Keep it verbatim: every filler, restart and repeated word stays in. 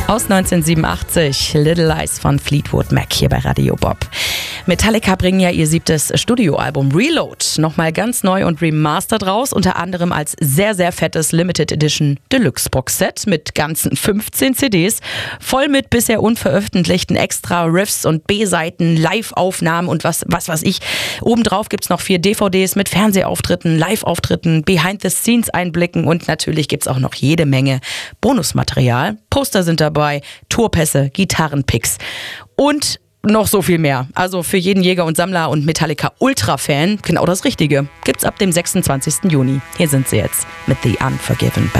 Aus neunzehnhundertsiebenundachtzig, Little Lies von Fleetwood Mac hier bei Radio Bob. Metallica bringen ja ihr siebtes Studioalbum Reload nochmal ganz neu und remastered raus, unter anderem als sehr, sehr fettes Limited Edition Deluxe Box Set mit ganzen fünfzehn C Ds, voll mit bisher unveröffentlichten extra Riffs und B-Seiten, Live-Aufnahmen und was, was weiß ich. Obendrauf gibt's noch vier D V Ds mit Fernsehauftritten, Live-Auftritten, Behind-the-Scenes-Einblicken und natürlich gibt's auch noch jede Menge Bonusmaterial. Poster sind dabei, Tourpässe, Gitarrenpicks und noch so viel mehr. Also für jeden Jäger und Sammler und Metallica-Ultra-Fan genau das Richtige. Gibt's ab dem sechsundzwanzigsten Juni. Hier sind sie jetzt mit The Unforgiven Band.